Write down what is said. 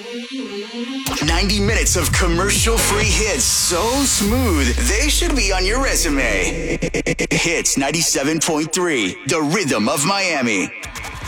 90 minutes of commercial-free hits so smooth, they should be on your resume. Hits 97.3, the rhythm of Miami.